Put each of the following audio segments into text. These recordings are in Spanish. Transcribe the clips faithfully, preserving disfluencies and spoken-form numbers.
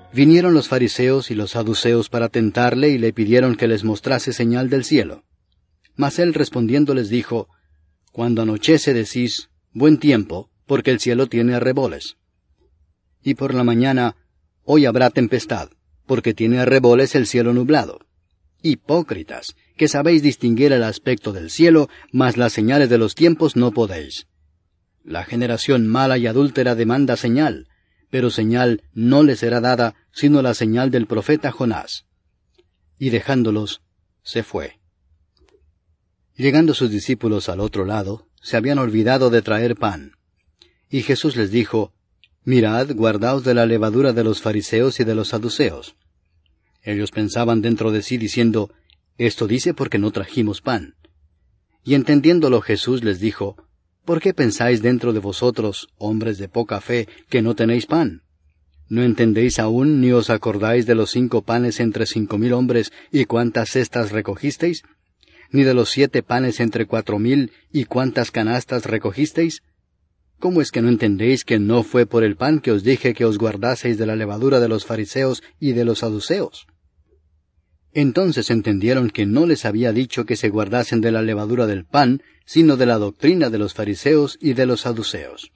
Vinieron los fariseos y los saduceos para tentarle y le pidieron que les mostrase señal del cielo. Mas él respondiendo les dijo, Cuando anochece decís, buen tiempo, porque el cielo tiene arreboles. Y por la mañana, hoy habrá tempestad, porque tiene arreboles el cielo nublado. Hipócritas, que sabéis distinguir el aspecto del cielo, mas las señales de los tiempos no podéis. La generación mala y adúltera demanda señal, pero señal no le será dada, sino la señal del profeta Jonás. Y dejándolos, se fue. Llegando sus discípulos al otro lado, se habían olvidado de traer pan. Y Jesús les dijo, Mirad, guardaos de la levadura de los fariseos y de los saduceos. Ellos pensaban dentro de sí diciendo, Esto dice porque no trajimos pan. Y entendiéndolo Jesús les dijo, ¿Por qué pensáis dentro de vosotros, hombres de poca fe, que no tenéis pan? ¿No entendéis aún ni os acordáis de los cinco panes entre cinco mil hombres y cuántas cestas recogisteis? ¿Ni de los siete panes entre cuatro mil y cuántas canastas recogisteis? ¿Cómo es que no entendéis que no fue por el pan que os dije que os guardaseis de la levadura de los fariseos y de los saduceos? Entonces entendieron que no les había dicho que se guardasen de la levadura del pan, sino de la doctrina de los fariseos y de los saduceos.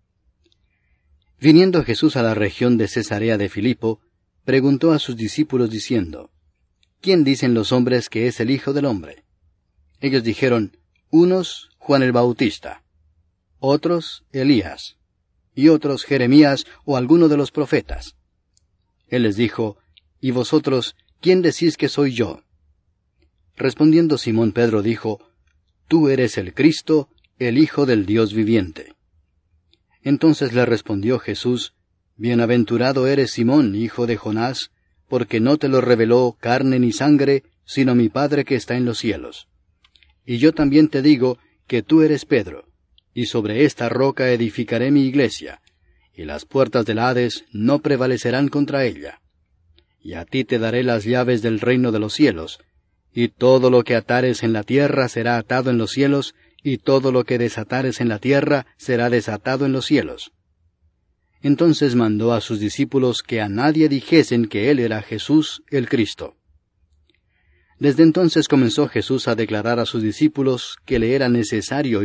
Viniendo Jesús a la región de Cesarea de Filipo, preguntó a sus discípulos diciendo, ¿Quién dicen los hombres que es el Hijo del Hombre? Ellos dijeron, unos Juan el Bautista, otros Elías, y otros Jeremías o alguno de los profetas. Él les dijo, ¿y vosotros, quién decís que soy yo? Respondiendo Simón Pedro dijo, Tú eres el Cristo, el Hijo del Dios viviente. Entonces le respondió Jesús, Bienaventurado eres Simón, hijo de Jonás, porque no te lo reveló carne ni sangre, sino mi Padre que está en los cielos. Y yo también te digo que tú eres Pedro, y sobre esta roca edificaré mi iglesia, y las puertas del Hades no prevalecerán contra ella. Y a ti te daré las llaves del reino de los cielos, y todo lo que atares en la tierra será atado en los cielos, y todo lo que desatares en la tierra será desatado en los cielos. Entonces mandó a sus discípulos que a nadie dijesen que él era Jesús el Cristo. Desde entonces comenzó Jesús a declarar a sus discípulos que le era necesario